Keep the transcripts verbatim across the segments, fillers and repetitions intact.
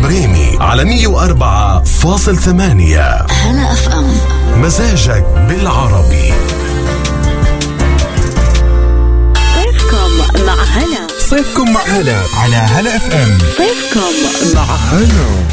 العبريمي على مية وأربعة فاصل ثمانية. هلا اف ام، مزاجك بالعربي. صيفكم مع هلا. صيفكم مع هلا على هلا اف ام. صيفكم مع هلا.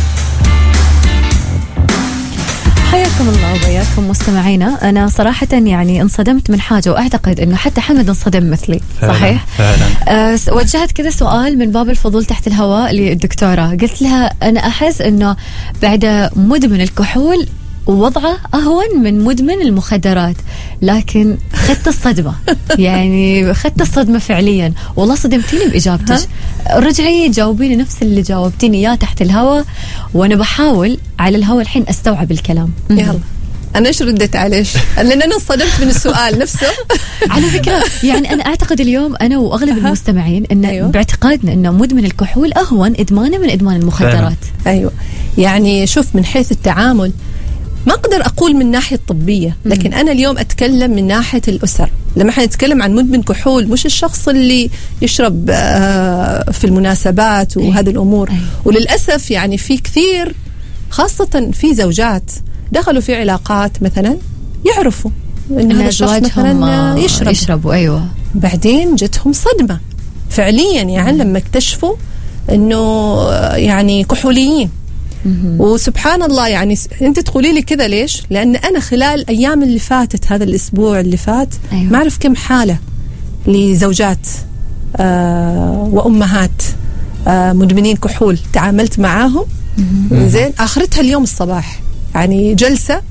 حياكم الله وبياكم مستمعينا. أنا صراحة يعني انصدمت من حاجة، وأعتقد أنه حتى حمد انصدم مثلي. صحيح؟ فعلا. أه وجهت كذا سؤال من باب الفضول تحت الهواء للدكتورة، قلت لها أنا أحس أنه بعد مدمن الكحول ووضعه أهون من مدمن المخدرات، لكن خدت الصدمة. يعني خدت الصدمة فعليا، والله صدمتيني بإجابتك. رجعي جاوبيني نفس اللي جاوبتيني إياه تحت الهواء، وأنا بحاول على الهواء الحين أستوعب الكلام. يلا أنا إيش ردت عليش؟ لأن أنا صدمت من السؤال نفسه. على فكرة يعني أنا أعتقد اليوم أنا وأغلب المستمعين إن أيوة. باعتقادنا إن مدمن الكحول أهون إدمانه من إدمان المخدرات. أيوة، يعني شوف من حيث التعامل ما أقدر أقول من ناحية طبية، لكن أنا اليوم أتكلم من ناحية الأسر. لما حنتكلم عن مدمن كحول مش الشخص اللي يشرب في المناسبات وهذه الأمور. وللأسف يعني في كثير، خاصة في زوجات دخلوا في علاقات مثلا يعرفوا إن هذا الشخص مثلا يشرب يشربوا أيوة، بعدين جتهم صدمة فعليا يعني لما اكتشفوا إنه يعني كحوليين. وسبحان الله يعني انت تقولي لي كذا ليش؟ لان انا خلال الايام اللي فاتت، هذا الاسبوع اللي فات، أيوة. ما اعرف كم حاله لزوجات آه وامهات آه مدمنين كحول تعاملت معاهم. زين، اخرتها اليوم الصباح يعني جلسه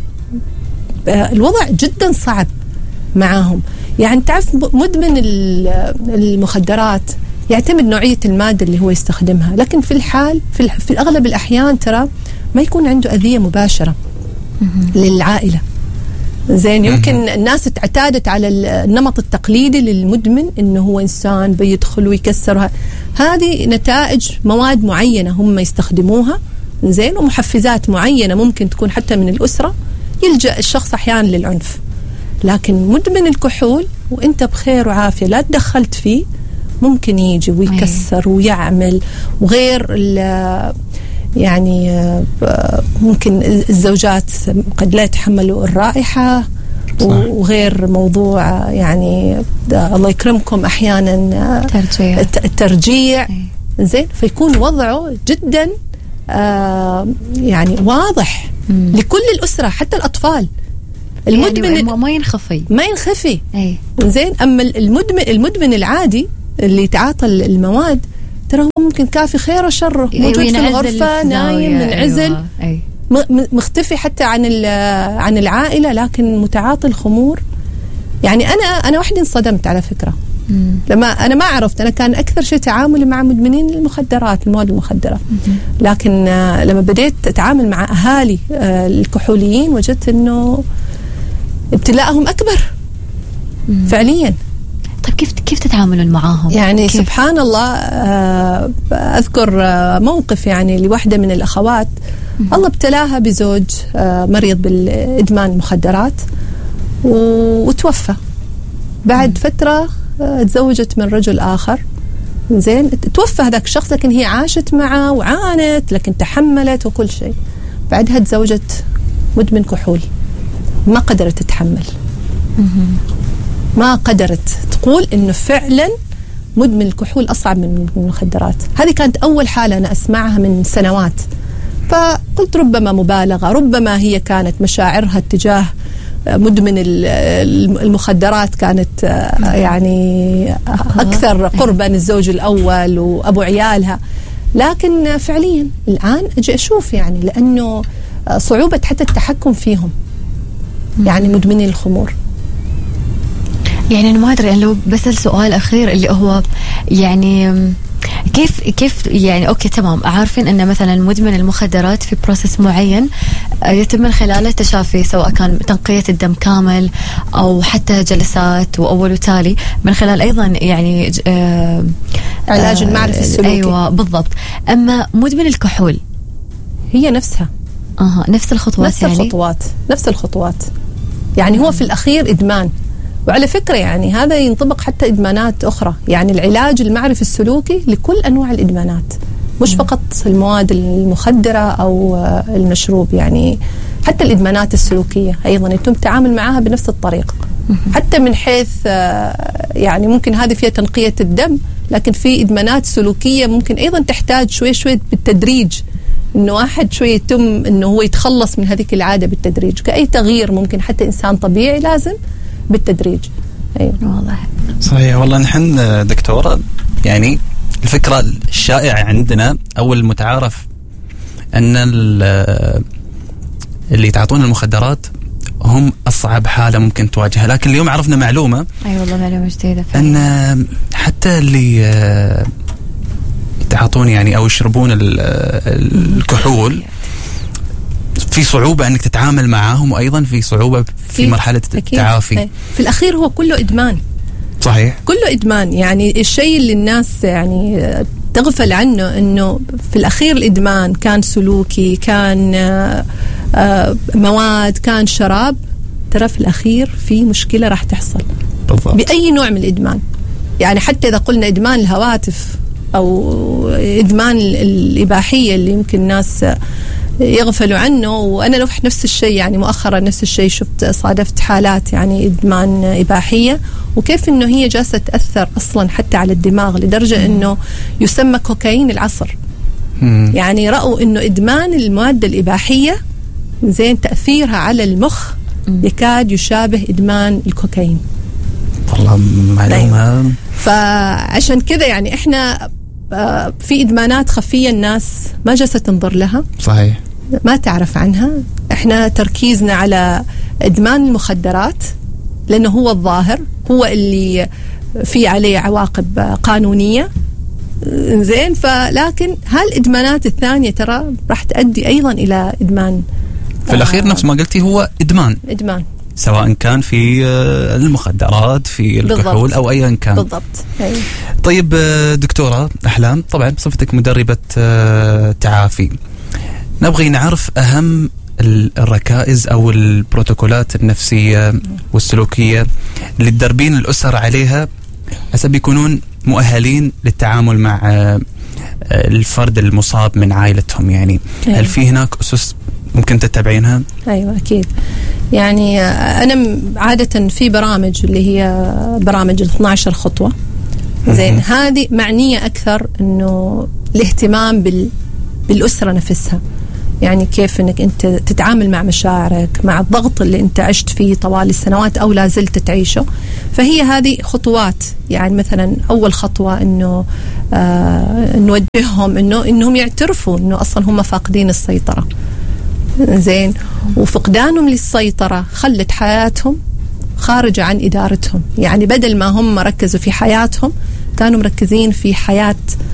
آه الوضع جدا صعب معاهم. يعني تعرف مدمن المخدرات يعتمد نوعية المادة اللي هو يستخدمها، لكن في الحال في, في أغلب الأحيان ترى ما يكون عنده أذية مباشرة للعائلة. زين، يمكن الناس اعتادت على النمط التقليدي للمدمن إنه هو إنسان بيدخل ويكسرها. هذه نتائج مواد معينة هم يستخدموها، زين، ومحفزات معينة ممكن تكون حتى من الأسرة، يلجأ الشخص أحيانا للعنف. لكن مدمن الكحول وإنت بخير وعافية لا تدخلت فيه، ممكن يجي ويكسر ويعمل. وغير يعني ممكن الزوجات قد لا يتحملوا الرائحة، وغير موضوع يعني الله يكرمكم أحيانا ترجيع, الترجيع. زين، فيكون وضعه جدا يعني واضح مم. لكل الأسرة حتى الأطفال. المدمن يعني ما ينخفي ما ينخفي أي. زين، أما المدمن المدمن العادي اللي يتعاطى المواد ترى هو ممكن كافي خير وشره، موجود في الغرفة نايم منعزل، أيوة. مختفي حتى عن عن العائلة، لكن متعاطي الخمور. يعني أنا أنا وحدي انصدمت على فكرة. مم. لما أنا ما عرفت، أنا كان أكثر شيء تعاملي مع مدمنين المخدرات، المواد المخدرة. مم. لكن لما بديت أتعامل مع أهالي الكحوليين وجدت إنه ابتلاءهم أكبر. مم. فعليا. طيب كيف كيف تتعاملون معاهم؟ يعني كيف؟ سبحان الله، أذكر موقف يعني لوحدة من الأخوات. مم. الله ابتلاها بزوج مريض بالإدمان المخدرات وتوفى. بعد فترة تزوجت من رجل آخر. زين، توفى هذاك الشخص، لكن هي عاشت معه وعانت، لكن تحملت وكل شيء. بعدها تزوجت مدمن كحول، ما قدرت تتحمل. مم. ما قدرت، تقول إنه فعلا مدمن الكحول أصعب من المخدرات. هذه كانت أول حالة أنا أسمعها من سنوات، فقلت ربما مبالغة، ربما هي كانت مشاعرها اتجاه مدمن المخدرات كانت يعني أكثر قربا الزوج الأول وأبو عيالها. لكن فعليا الآن أجي أشوف يعني لأنه صعوبة حتى التحكم فيهم، يعني مدمنين الخمور. يعني أنا ما أدري، يعني لو بسأل سؤال أخير اللي هو يعني كيف كيف يعني أوكي تمام، عارفين أن مثلا مدمن المخدرات في بروسيس معين يتم من خلاله تشافي، سواء كان تنقية الدم كامل أو حتى جلسات وأول وتالي، من خلال أيضا يعني آه علاج المعرفي السلوكي. أيوة بالضبط. أما مدمن الكحول هي نفسها آه نفس الخطوات، نفس يعني الخطوات نفس الخطوات يعني هو في الأخير إدمان. وعلى فكرة يعني هذا ينطبق حتى إدمانات أخرى، يعني العلاج المعرفي السلوكي لكل أنواع الإدمانات، مش فقط المواد المخدرة أو المشروب، يعني حتى الإدمانات السلوكية أيضا يتم التعامل معها بنفس الطريقة. حتى من حيث يعني ممكن هذه فيها تنقية الدم، لكن في إدمانات سلوكية ممكن أيضا تحتاج شوي شوي بالتدريج، إنه واحد شوي يتم إنه هو يتخلص من هذيك العادة بالتدريج. كأي تغيير ممكن حتى إنسان طبيعي لازم بالتدريج. أيوة والله صحيح. والله نحن دكتورة يعني الفكرة الشائعة عندنا أو المتعارف أن اللي يتعاطون المخدرات هم أصعب حالة ممكن تواجهها، لكن اليوم عرفنا معلومة. أي أيوة والله معلومة جديدة أن حتى اللي يتعاطون يعني أو يشربون الكحول في صعوبة أنك تتعامل معهم، وأيضا في صعوبة في مرحلة التعافي. في الأخير هو كله إدمان. صحيح، كله إدمان. يعني الشيء اللي الناس يعني تغفل عنه أنه في الأخير الإدمان كان سلوكي، كان مواد، كان شراب، ترى في الأخير في مشكلة راح تحصل بالضبط بأي نوع من الإدمان. يعني حتى إذا قلنا إدمان الهواتف أو إدمان الإباحية اللي يمكن الناس يغفلوا عنه، وأنا لو نفس الشيء يعني مؤخرا نفس الشيء شفت صادفت حالات يعني إدمان إباحية، وكيف إنه هي جالسة تأثر أصلا حتى على الدماغ لدرجة إنه يسمى كوكايين العصر. يعني رأوا إنه إدمان المواد الإباحية زين تأثيرها على المخ يكاد يشابه إدمان الكوكايين. والله معلومة. فعشان كذا يعني إحنا في إدمانات خفية الناس ما جالسة تنظر لها، صحيح، ما تعرف عنها. إحنا تركيزنا على إدمان المخدرات لأنه هو الظاهر، هو اللي في عليه عواقب قانونية زين. فلكن هالإدمانات الثانية ترى راح تؤدي أيضا إلى إدمان. في الأخير نفس ما قلتي هو إدمان إدمان سواء كان في المخدرات، في الكحول بالضبط. أو أيا كان بالضبط. أيوة. طيب دكتورة أحلام، طبعا بصفتك مدربة تعافي، نبغي نعرف أهم الركائز أو البروتوكولات النفسية والسلوكية اللي تدربين الأسر عليها حسب يكونون مؤهلين للتعامل مع الفرد المصاب من عائلتهم. يعني أيوة. هل في هناك أسس ممكن تتبعينها؟ أيوة أكيد. يعني أنا عادة في برامج اللي هي برامج الاثنى عشر خطوة زين، هذه معنية أكثر إنه الاهتمام بال بالأسرة نفسها. يعني كيف إنك أنت تتعامل مع مشاعرك، مع الضغط اللي أنت عشت فيه طوال السنوات أو لا زلت تعيشه. فهي هذه خطوات. يعني مثلا أول خطوة إنه آه نوجههم إنه إنهم يعترفوا إنه أصلا هم فاقدين السيطرة زين، وفقدانهم للسيطرة خلت حياتهم خارجة عن إدارتهم. يعني بدل ما هم ركزوا في حياتهم كانوا مركزين في حياة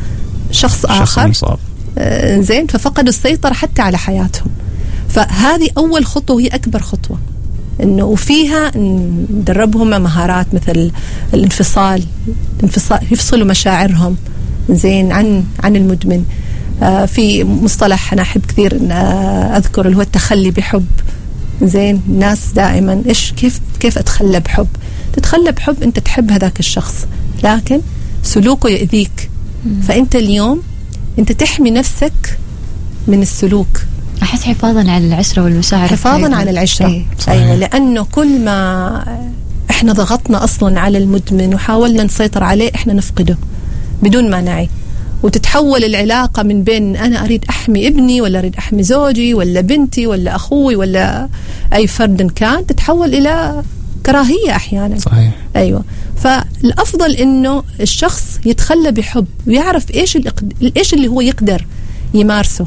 شخص آخر شخص آه زين، ففقدوا السيطرة حتى على حياتهم. فهذه أول خطوة وهي أكبر خطوة، إنه وفيها ندربهم مهارات مثل الانفصال، انفصال يفصلوا مشاعرهم زين عن عن المدمن. آه في مصطلح أنا أحب كثير أن آه أذكر اللي هو التخلي بحب زين. الناس دائما إيش كيف كيف أتخلى بحب؟ تتخلى بحب أنت تحب هذاك الشخص لكن سلوكه يؤذيك، فأنت اليوم أنت تحمي نفسك من السلوك. أحس حفاظا على العشرة والمشاعر، حفاظا أيوة. على العشرة أيوة. أيوة، لأنه كل ما إحنا ضغطنا أصلا على المدمن وحاولنا نسيطر عليه إحنا نفقده بدون ما نعي، وتتحول العلاقة من بين أنا أريد أحمي ابني ولا أريد أحمي زوجي ولا بنتي ولا أخوي ولا أي فرد كان، تتحول إلى كراهية أحيانا. صحيح. أيوة. فالأفضل إنه الشخص يتخلى بحب ويعرف إيش إيش اللي هو يقدر يمارسه.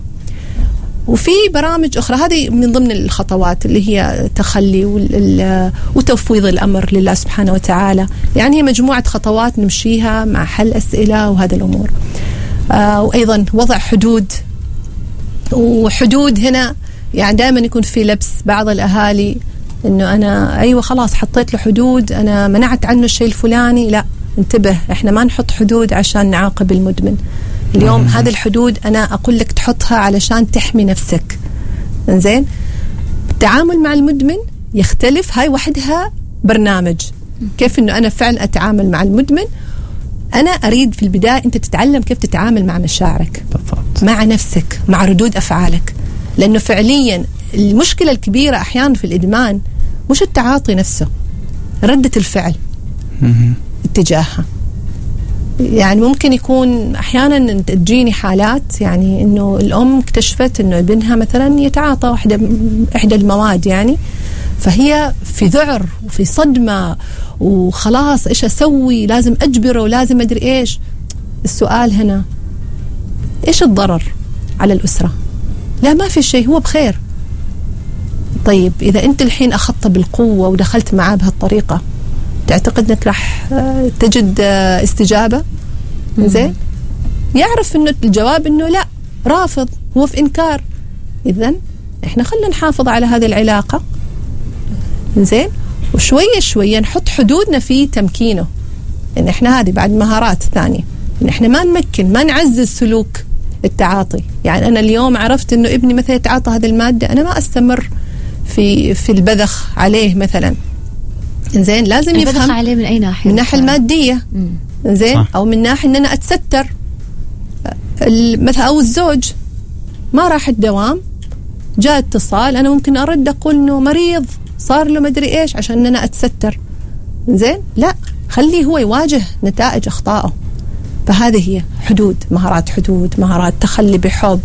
وفي برامج أخرى هذه من ضمن الخطوات اللي هي تخلي وتفويض الأمر لله سبحانه وتعالى. يعني هي مجموعة خطوات نمشيها مع حل أسئلة وهذا الأمور. آه وأيضا وضع حدود. وحدود هنا يعني دائما يكون في لبس بعض الأهالي إنه أنا أيوة خلاص حطيت له حدود، أنا منعت عنه الشيء الفلاني. لا، انتبه، إحنا ما نحط حدود عشان نعاقب المدمن. اليوم مم. هذه الحدود أنا أقول لك تحطها علشان تحمي نفسك. إنزين، التعامل مع المدمن يختلف، هاي وحدها برنامج كيف إنه أنا فعلا أتعامل مع المدمن. أنا أريد في البداية أنت تتعلم كيف تتعامل مع مشاعرك. مع نفسك، مع ردود أفعالك. لأنه فعليا المشكلة الكبيرة أحيانا في الإدمان مش التعاطي نفسه، ردة الفعل اتجاهها. يعني ممكن يكون أحيانا تجيني حالات يعني إنه الأم اكتشفت إنه ابنها مثلا يتعاطى واحدة إحدى المواد، يعني فهي في ذعر وفي صدمة وخلاص إيش أسوي، لازم أجبره ولازم أدري إيش. السؤال هنا إيش الضرر على الأسرة؟ لا ما في شيء، هو بخير. طيب إذا أنت الحين أخذت بالقوة ودخلت معاه بهالطريقة، تعتقد أنك راح تجد استجابة؟ زين، يعرف إنه الجواب إنه لا، رافض، هو في إنكار. إذن إحنا خلنا نحافظ على هذه العلاقة، زين، وشوية شوية نحط حدودنا في تمكينه. إن إحنا هذه بعد مهارات ثانية، إن إحنا ما نمكن، ما نعزز سلوك التعاطي. يعني أنا اليوم عرفت إنه ابني مثلا يتعاطى هذه المادة، أنا ما أستمر في في البذخ عليه مثلا. زين، لازم يفهم البذخ عليه من أي ناحية؟ من الناحية المادية، زين، أو من الناحية إن أنا أتستر مثلا. أو الزوج ما راح الدوام، جاء اتصال، أنا ممكن أرد أقول إنه مريض صار له مدري إيش عشان إن أنا أتستر. زين، لا، خليه هو يواجه نتائج أخطائه. فهذه هي حدود، مهارات حدود، مهارات تخلي بحب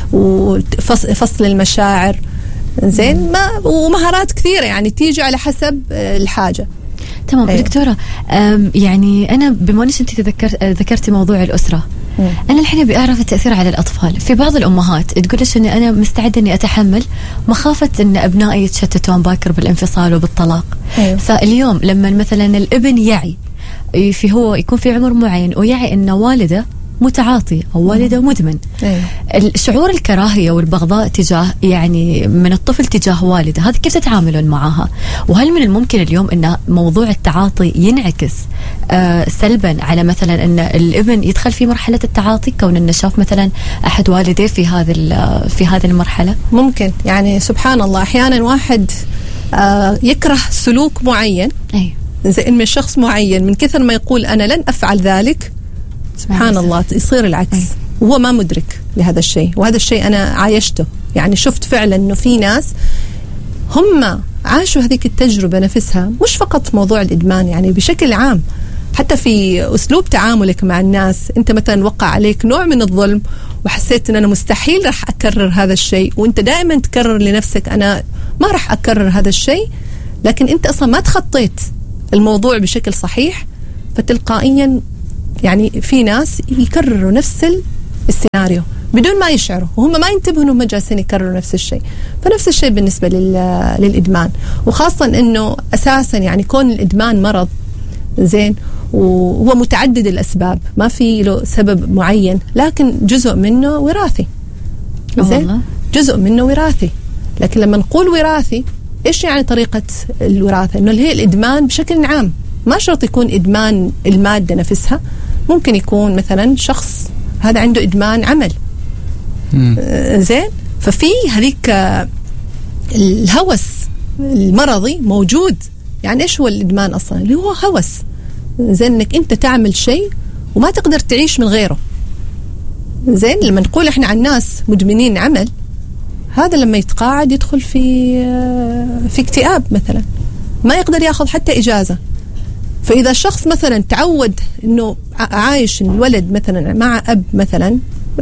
وفصل المشاعر. زين، ما ومهارات كثيرة يعني تيجي على حسب الحاجة. تمام. أيوة. دكتورة، يعني أنا بما أنك أنت تذكرت ذكرتي موضوع الأسرة، مم. أنا الحين أبي أعرف التأثير على الأطفال. في بعض الأمهات تقولش أني أنا مستعدة أني أتحمل مخافة أن أبنائي يتشتتون باكر بالانفصال وبالطلاق. أيوة. فاليوم لما مثلا الابن يعي في هو يكون في عمر معين ويعي أن والده متعاطي أو والده مدمن، أيوة. الشعور الكراهية والبغضاء تجاه يعني من الطفل تجاه والده، هذا كيف تتعاملون معها؟ وهل من الممكن اليوم أن موضوع التعاطي ينعكس آه سلبا على مثلا أن الابن يدخل في مرحلة التعاطي كون أنه شاف مثلا أحد والديه في هذه في هذه المرحلة؟ ممكن، يعني سبحان الله أحيانا واحد آه يكره سلوك معين، أيوة. زي من شخص معين، من كثر ما يقول أنا لن أفعل ذلك، سبحان الله يصير العكس. أي. وهو ما مدرك لهذا الشيء. وهذا الشيء أنا عايشته، يعني شفت فعلا أنه في ناس هم عاشوا هذيك التجربة نفسها، مش فقط موضوع الإدمان، يعني بشكل عام حتى في أسلوب تعاملك مع الناس. أنت مثلا وقع عليك نوع من الظلم وحسيت أن أنا مستحيل رح أكرر هذا الشيء، وأنت دائما تكرر لنفسك أنا ما رح أكرر هذا الشيء، لكن أنت أصلا ما تخطيت الموضوع بشكل صحيح، فتلقائيا يعني في ناس يكرروا نفس السيناريو بدون ما يشعروا، وهم ما ينتبهوا انهم جالسين يكرروا نفس الشيء. فنفس الشيء بالنسبه للادمان، وخاصه انه اساسا يعني كون الادمان مرض، زين، وهو متعدد الاسباب، ما في له سبب معين، لكن جزء منه وراثي. زين، جزء منه وراثي. لكن لما نقول وراثي، ايش يعني طريقه الوراثه؟ انه اللي هي الادمان بشكل عام، ما شرط يكون إدمان المادة نفسها، ممكن يكون مثلا شخص هذا عنده إدمان عمل. آه زين، ففي هذيك آه الهوس المرضي موجود. يعني إيش هو الإدمان أصلا؟ اللي هو هوس، زين، إنك أنت تعمل شيء وما تقدر تعيش من غيره. زين، لما نقول إحنا عن ناس مدمنين عمل، هذا لما يتقاعد يدخل في آه في اكتئاب مثلا، ما يقدر ياخذ حتى إجازة. فإذا الشخص مثلا تعود إنه عايش الولد مثلا مع أب مثلا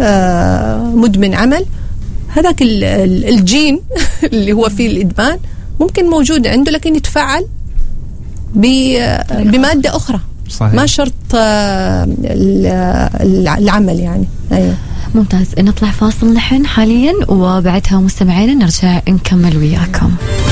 مدمن عمل، هذاك الجين اللي هو فيه الإدمان ممكن موجود عنده، لكن يتفاعل بمادة أخرى. صحيح. ما شرط العمل يعني. أيوة. ممتاز. نطلع فاصل نحن حاليا، وبعدها مستمعين نرجع نكمل وياكم.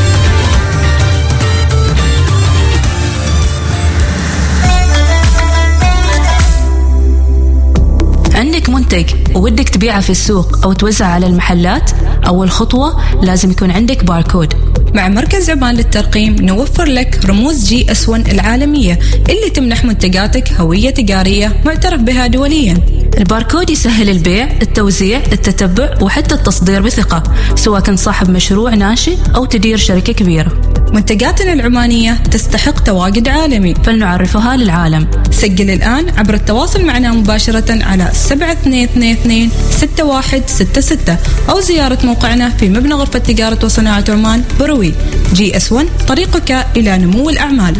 عندك منتج وودك تبيعه في السوق أو توزعه على المحلات؟ أول خطوة لازم يكون عندك باركود. مع مركز عمان للترقيم نوفر لك رموز جي اس واحد العالمية اللي تمنح منتجاتك هوية تجارية معترف بها دوليا. الباركود يسهل البيع، التوزيع، التتبع وحتى التصدير بثقة، سواء كنت صاحب مشروع ناشئ أو تدير شركة كبيرة. منتجاتنا العمانية تستحق تواجد عالمي، فلنعرفها للعالم. سجل الآن عبر التواصل معنا مباشرة على سبعة اثنين اثنين اثنين ستة واحد ستة ستة أو زيارة موقعنا في مبنى غرفة تجارة وصناعة عمان بروي. جي اس واحد، طريقك إلى نمو الأعمال.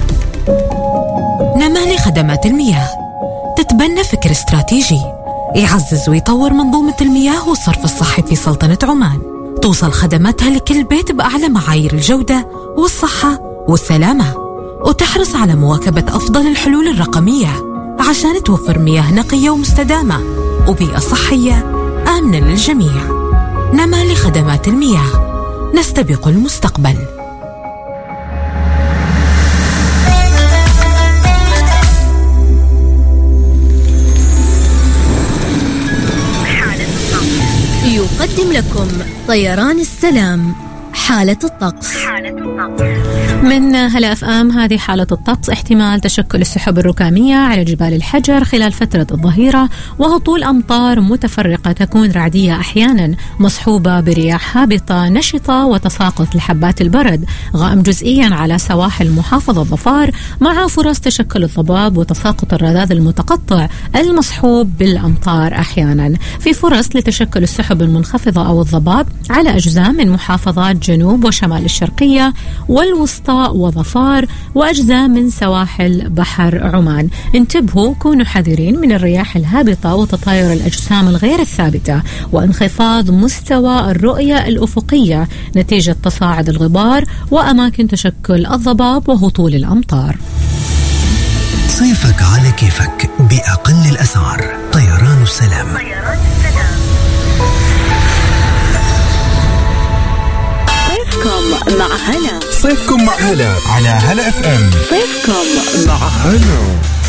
نمالي خدمات المياه تتبنى فكر استراتيجي يعزز ويطور منظومة المياه والصرف الصحي في سلطنة عمان. توصل خدماتها لكل بيت بأعلى معايير الجودة والصحة والسلامة، وتحرص على مواكبة أفضل الحلول الرقمية عشان توفر مياه نقية ومستدامة وبيئة صحية آمنة للجميع. نمالي خدمات المياه، نستبق المستقبل. يقدم لكم طيران السلام حالة الطقس. من هلا اف ام، هذه حالة الطقس: احتمال تشكل السحب الركامية على جبال الحجر خلال فترة الظهيرة، وهطول أمطار متفرقة تكون رعدية أحيانا مصحوبة برياح هابطة نشطة وتساقط لحبات البرد، غائم جزئيا على سواحل محافظة ظفار، مع فرص تشكل الضباب وتساقط الرذاذ المتقطع المصحوب بالأمطار أحيانا. في فرص لتشكل السحب المنخفضة أو الضباب على أجزاء من محافظات جنوب وشمال الشرقية والوسطى وظفار وأجزاء من سواحل بحر عمان. انتبهوا، كونوا حذرين من الرياح الهابطة وتطاير الأجسام الغير الثابتة وانخفاض مستوى الرؤية الأفقية نتيجة تصاعد الغبار وأماكن تشكل الضباب وهطول الأمطار. صيفك على كيفك بأقل الأسعار. طيران السلام. صيفكم مع هلا. صيفكم مع هلا على هلا اف ام. صيفكم مع هلا.